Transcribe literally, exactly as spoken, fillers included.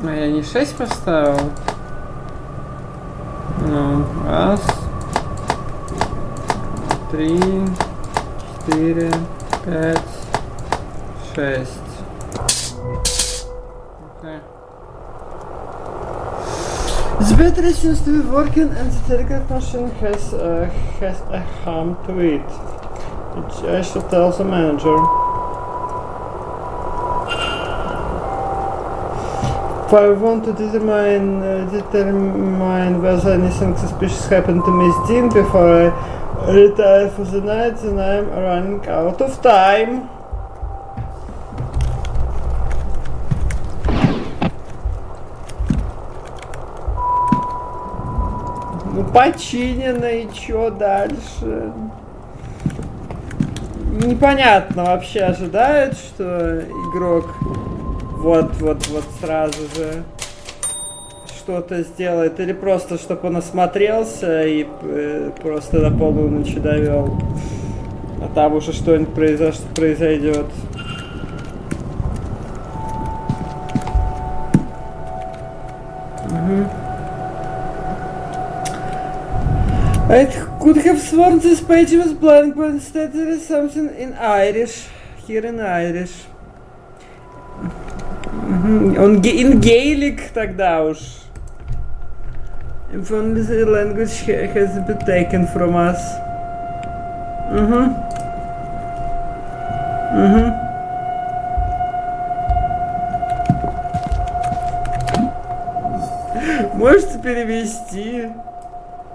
А я не шесть поставил? Ну, раз, три, четыре, пять, шесть. Okay. The battery seems to be working and the telegraph machine has, uh, has a hum to it. I should tell the manager. If I want to determine, uh, determine whether anything suspicious happened to Miss Dean before I retire for the night, then I'm running out of time. Ну, починено, и чё дальше? Непонятно, вообще ожидают, что игрок вот-вот-вот сразу же что-то сделает, или просто, чтобы он осмотрелся и э, просто до полуночи довел, а там уже что-нибудь произош... произойдет. Угу. I could have sworn this page was blank, but instead there is something in Irish. Here in Irish. Mm-hmm. Он in Gaelic тогда уж. If only the language has been taken from us. Mm-hmm. Mm-hmm. Можете перевести?